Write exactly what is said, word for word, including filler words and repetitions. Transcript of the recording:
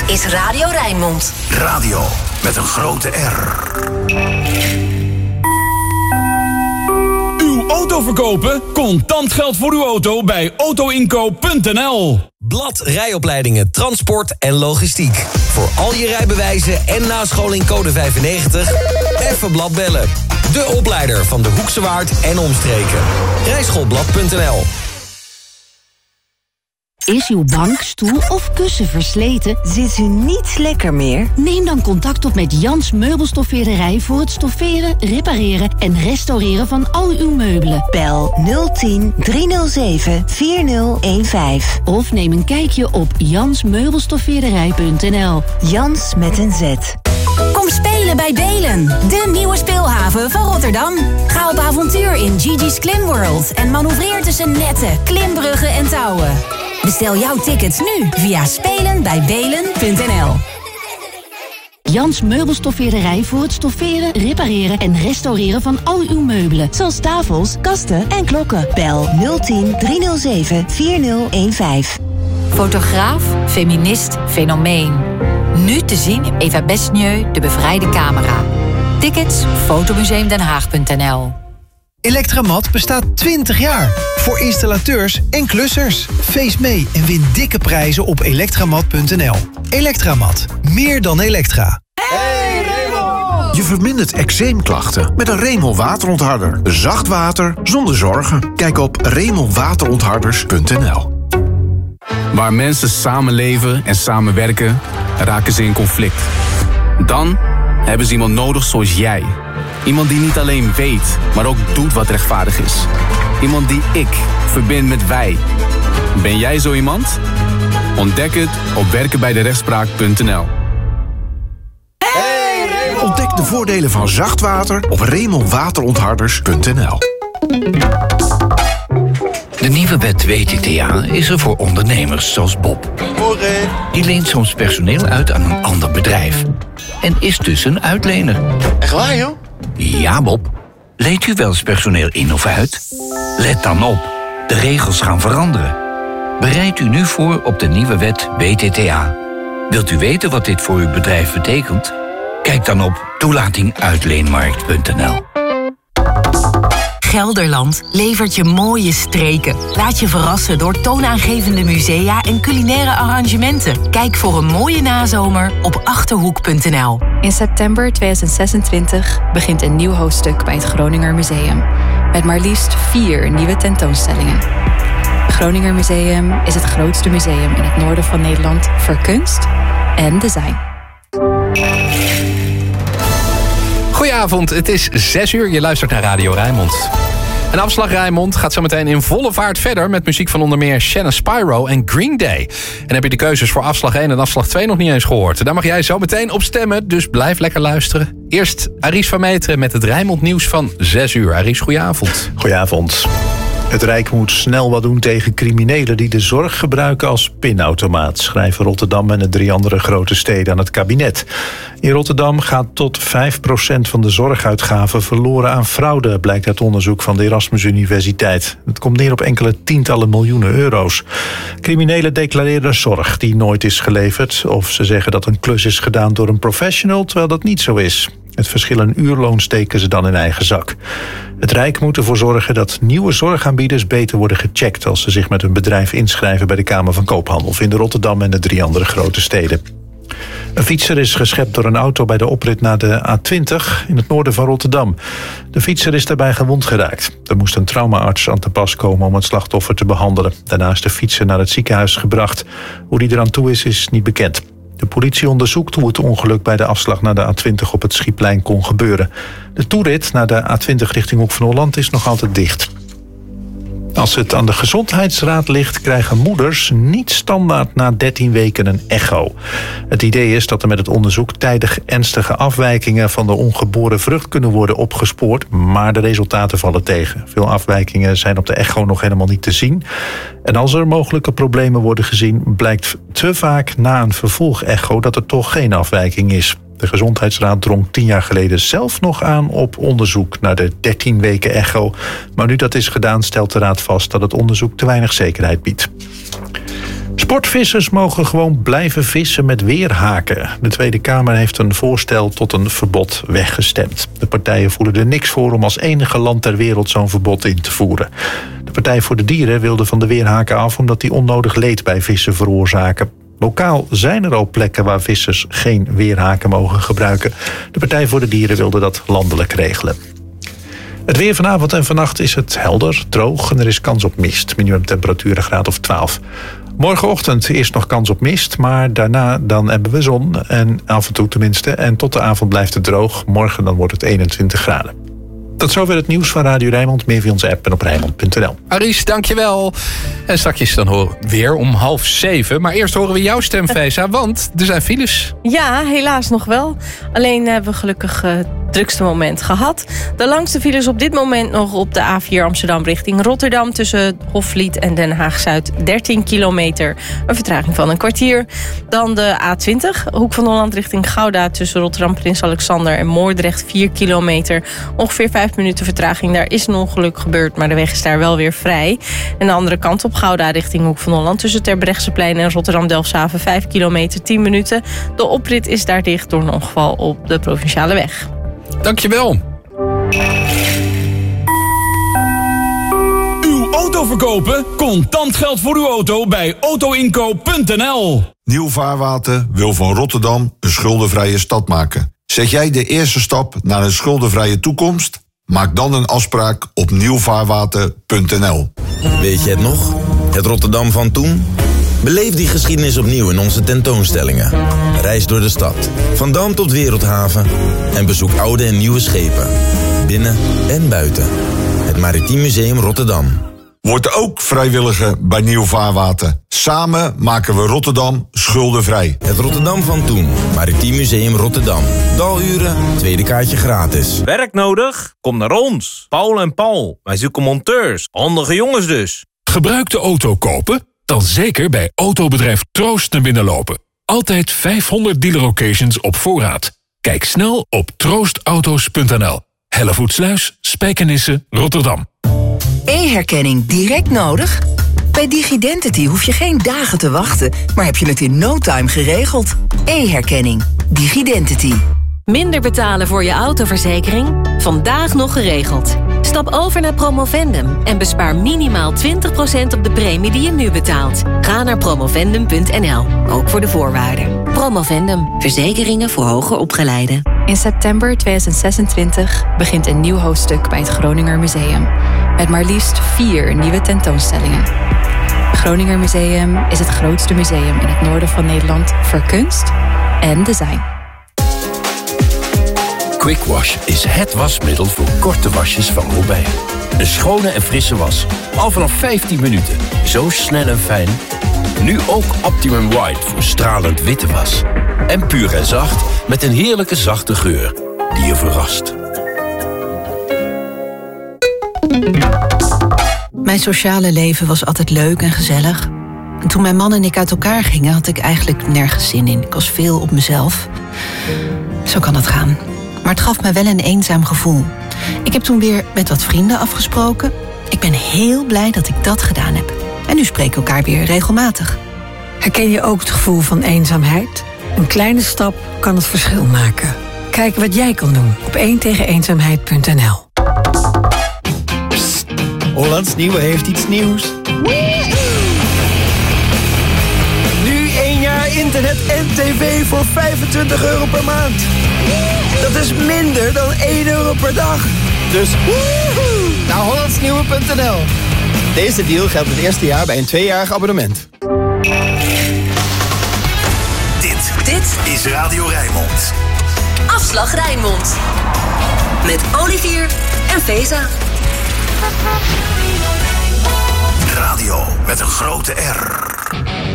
is Radio Rijnmond. Radio met een grote R. Uw auto verkopen? Contant geld voor uw auto bij autoinkoop punt n l. Blad Rijopleidingen, Transport en Logistiek. Voor al je rijbewijzen en nascholing code vijfennegentig. Even Blad bellen. De opleider van de Hoekse Waard en omstreken. rijschoolblad punt n l. Is uw bank, stoel of kussen versleten? Zit u niet lekker meer? Neem dan contact op met Jans Meubelstoffeerderij voor het stofferen, repareren en restaureren van al uw meubelen. Bel nul tien, driehonderdzeven, vierzig vijftien of neem een kijkje op jans meubelstoffeerderij punt n l. Jans met een Z. Kom spelen bij Belen, de nieuwe speelhaven van Rotterdam. Ga op avontuur in Gigi's Klim World en manoeuvreer tussen netten, klimbruggen en touwen. Bestel jouw tickets nu via spelen bij belen punt n l. Jans Meubelstoffeerderij voor het stofferen, repareren en restaureren van al uw meubelen. Zoals tafels, kasten en klokken. Bel nul tien, driehonderdzeven, vierzig vijftien. Fotograaf, feminist, fenomeen. Nu te zien in Eva Besnieu, De Bevrijde Camera. Tickets fotomuseum den haag punt n l. Electramat bestaat twintig jaar. Voor installateurs en klussers. Feest mee en win dikke prijzen op elektramat punt n l. Electramat. Meer dan elektra. Hey Remel! Je vermindert eczeemklachten met een Remel waterontharder. Zacht water zonder zorgen. Kijk op remel waterontharders punt n l. Waar mensen samenleven en samenwerken, raken ze in conflict. Dan hebben ze iemand nodig zoals jij. Iemand die niet alleen weet, maar ook doet wat rechtvaardig is. Iemand die ik verbind met wij. Ben jij zo iemand? Ontdek het op werken bij de rechtspraak punt n l. Hey, ontdek de voordelen van zacht water op remel waterontharders punt n l. De nieuwe wet W T T A is er voor ondernemers zoals Bob. Die leent soms personeel uit aan een ander bedrijf. En is dus een uitlener. Echt waar, joh? Ja, Bob. Leent u wel eens personeel in of uit? Let dan op. De regels gaan veranderen. Bereid u nu voor op de nieuwe wet W T T A. Wilt u weten wat dit voor uw bedrijf betekent? Kijk dan op toelating uitleenmarkt punt n l. Gelderland levert je mooie streken. Laat je verrassen door toonaangevende musea en culinaire arrangementen. Kijk voor een mooie nazomer op achterhoek punt n l. In september tweeduizend zesentwintig begint een nieuw hoofdstuk bij het Groninger Museum. Met maar liefst vier nieuwe tentoonstellingen. Het Groninger Museum is het grootste museum in het noorden van Nederland voor kunst en design. Goedenavond, het is zes uur. Je luistert naar Radio Rijnmond. En Afslag Rijnmond gaat zo meteen in volle vaart verder met muziek van onder meer Shanna Spyro en Green Day. En heb je de keuzes voor Afslag één en Afslag twee nog niet eens gehoord? Daar mag jij zo meteen op stemmen, dus blijf lekker luisteren. Eerst Aries van Meteren met het Rijnmond nieuws van zes uur. Aries, goedenavond. Goedenavond. Het Rijk moet snel wat doen tegen criminelen die de zorg gebruiken als pinautomaat, schrijven Rotterdam en de drie andere grote steden aan het kabinet. In Rotterdam gaat tot vijf procent van de zorguitgaven verloren aan fraude, blijkt uit onderzoek van de Erasmus Universiteit. Het komt neer op enkele tientallen miljoenen euro's. Criminelen declareren zorg die nooit is geleverd, of ze zeggen dat een klus is gedaan door een professional, terwijl dat niet zo is. Het verschil in uurloon steken ze dan in eigen zak. Het Rijk moet ervoor zorgen dat nieuwe zorgaanbieders beter worden gecheckt als ze zich met hun bedrijf inschrijven bij de Kamer van Koophandel, vinden Rotterdam en de drie andere grote steden. Een fietser is geschept door een auto bij de oprit naar de A twintig in het noorden van Rotterdam. De fietser is daarbij gewond geraakt. Er moest een traumaarts aan te pas komen om het slachtoffer te behandelen. Daarna is de fietser naar het ziekenhuis gebracht. Hoe die eraan toe is, is niet bekend. De politie onderzoekt hoe het ongeluk bij de afslag naar de A twintig op het Schieplijn kon gebeuren. De toerit naar de A twintig richting Hoek van Holland is nog altijd dicht. Als het aan de Gezondheidsraad ligt, krijgen moeders niet standaard na dertien weken een echo. Het idee is dat er met het onderzoek tijdig ernstige afwijkingen van de ongeboren vrucht kunnen worden opgespoord, maar de resultaten vallen tegen. Veel afwijkingen zijn op de echo nog helemaal niet te zien. En als er mogelijke problemen worden gezien, blijkt te vaak na een vervolgecho dat er toch geen afwijking is. De Gezondheidsraad drong tien jaar geleden zelf nog aan op onderzoek naar de dertien weken echo. Maar nu dat is gedaan, stelt de raad vast dat het onderzoek te weinig zekerheid biedt. Sportvissers mogen gewoon blijven vissen met weerhaken. De Tweede Kamer heeft een voorstel tot een verbod weggestemd. De partijen voelen er niks voor om als enige land ter wereld zo'n verbod in te voeren. De Partij voor de Dieren wilde van de weerhaken af omdat die onnodig leed bij vissen veroorzaken. Lokaal zijn er al plekken waar vissers geen weerhaken mogen gebruiken. De Partij voor de Dieren wilde dat landelijk regelen. Het weer vanavond en vannacht is het helder, droog en er is kans op mist. Minimumtemperatuur een graad of twaalf. Morgenochtend eerst nog kans op mist, maar daarna dan hebben we zon. En af en toe tenminste. En tot de avond blijft het droog. Morgen dan wordt het eenentwintig graden. Tot zover het nieuws van Radio Rijnmond. Meer via onze app en op Rijnmond punt n l. Aries, dankjewel. En straks dan horen we weer om half zeven. Maar eerst horen we jouw stem, Feza, want er zijn files. Ja, helaas nog wel. Alleen hebben we gelukkig uh, het drukste moment gehad. De langste files op dit moment nog op de A vier Amsterdam richting Rotterdam... tussen Hofvliet en Den Haag-Zuid, dertien kilometer. Een vertraging van een kwartier. Dan de A twintig, Hoek van Holland richting Gouda... tussen Rotterdam, Prins Alexander en Moordrecht, vier kilometer. Ongeveer vijf minuten vertraging. Daar is een ongeluk gebeurd, maar de weg is daar wel weer vrij. En de andere kant op Gouda richting Hoek van Holland... tussen Terbrechtseplein en Rotterdam-Delfshaven, vijf kilometer, tien minuten. De oprit is daar dicht door een ongeval op de provinciale weg. Dankjewel. Uw auto verkopen? Contant geld voor uw auto bij auto inkoop punt n l. Nieuw Vaarwater wil van Rotterdam een schuldenvrije stad maken. Zet jij de eerste stap naar een schuldenvrije toekomst? Maak dan een afspraak op nieuw vaarwater punt n l. Weet je het nog? Het Rotterdam van toen? Beleef die geschiedenis opnieuw in onze tentoonstellingen. Reis door de stad, van Dam tot Wereldhaven... en bezoek oude en nieuwe schepen, binnen en buiten. Het Maritiem Museum Rotterdam. Word ook vrijwilliger bij Nieuw Vaarwater. Samen maken we Rotterdam schuldenvrij. Het Rotterdam van toen, Maritiem Museum Rotterdam. Daluren, tweede kaartje gratis. Werk nodig? Kom naar ons. Paul en Paul, wij zoeken monteurs. Handige jongens dus. Gebruikte auto kopen? Dan zeker bij autobedrijf Troost naar binnen lopen. Altijd vijfhonderd dealer locations op voorraad. Kijk snel op troostauto's punt n l. Hellevoetsluis, Spijkenisse, Rotterdam. E-herkenning direct nodig? Bij Digidentity hoef je geen dagen te wachten, maar heb je het in no time geregeld. E-herkenning. Digidentity. Minder betalen voor je autoverzekering? Vandaag nog geregeld. Stap over naar Promovendum en bespaar minimaal twintig procent op de premie die je nu betaalt. Ga naar promovendum punt n l, ook voor de voorwaarden. Promovendum, verzekeringen voor hoger opgeleiden. In september tweeduizend zesentwintig begint een nieuw hoofdstuk bij het Groninger Museum. Met maar liefst vier nieuwe tentoonstellingen. Het Groninger Museum is het grootste museum in het noorden van Nederland voor kunst en design. Quick Wash is het wasmiddel voor korte wasjes van Robijn. Een schone en frisse was, al vanaf vijftien minuten. Zo snel en fijn. Nu ook Optimum White voor stralend witte was. En puur en zacht met een heerlijke zachte geur die je verrast. Mijn sociale leven was altijd leuk en gezellig. En toen mijn man en ik uit elkaar gingen, had ik eigenlijk nergens zin in. Ik was veel op mezelf. Zo kan het gaan. Maar het gaf me wel een eenzaam gevoel. Ik heb toen weer met wat vrienden afgesproken. Ik ben heel blij dat ik dat gedaan heb. En nu spreken we elkaar weer regelmatig. Herken je ook het gevoel van eenzaamheid? Een kleine stap kan het verschil maken. Kijk wat jij kan doen op één tegen eenzaamheid punt n l. Hollands Nieuwe heeft iets nieuws. Nu één jaar internet en tv voor vijfentwintig euro per maand. Dat is minder dan één euro per dag. Dus woehoe, naar hollands nieuwe punt n l. Deze deal geldt het eerste jaar bij een tweejarig abonnement. Dit, dit is Radio Rijnmond. Afslag Rijnmond. Met Olivier en Feza. Radio met een grote R.